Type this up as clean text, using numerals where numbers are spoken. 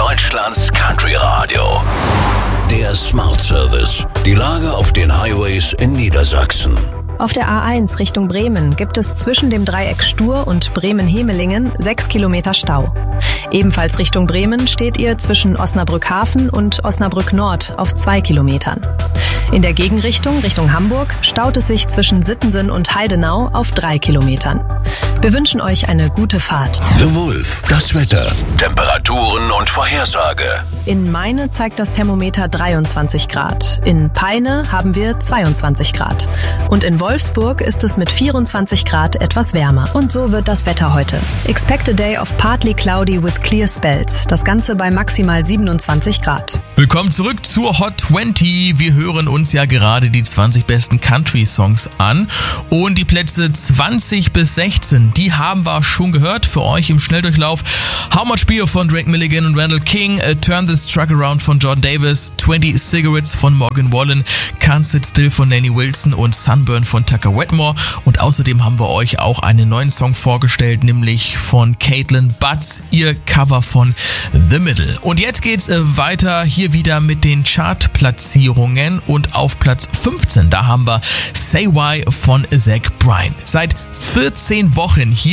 Deutschlands Country Radio. Der Smart Service. Die Lage auf den Highways in Niedersachsen. Auf der A1 Richtung Bremen gibt es zwischen dem Dreieck Stur und Bremen-Hemelingen 6 Kilometer Stau. Ebenfalls Richtung Bremen steht ihr zwischen Osnabrück-Hafen und Osnabrück-Nord auf 2 Kilometern. In der Gegenrichtung Richtung Hamburg staut es sich zwischen Sittensen und Heidenau auf 3 Kilometern. Wir wünschen euch eine gute Fahrt. The Wolf, das Wetter, Temperaturen und Vorhersage. In Meine zeigt das Thermometer 23 Grad. In Peine haben wir 22 Grad. Und in Wolfsburg ist es mit 24 Grad etwas wärmer. Und so wird das Wetter heute. Expect a day of partly cloudy with clear spells. Das Ganze bei maximal 27 Grad. Willkommen zurück zur Hot 20. Wir hören uns ja gerade die 20 besten Country-Songs an. Und die Plätze 20 bis 16, die haben wir schon gehört für euch im Schnelldurchlauf. How Much Beer von Drake Milligan und Randall King, Turn This Truck Around von John Davis, 20 Cigarettes von Morgan Wallen, Can't Sit Still von Nanny Wilson und Sunburn von Tucker Wetmore. Und außerdem haben wir euch auch einen neuen Song vorgestellt, nämlich von Caitlin Butts, ihr Cover von The Middle. Und jetzt geht's weiter hier wieder mit den Chartplatzierungen und auf Platz 15, da haben wir Say Why von Zach Bryan. Seit 14 Wochen hier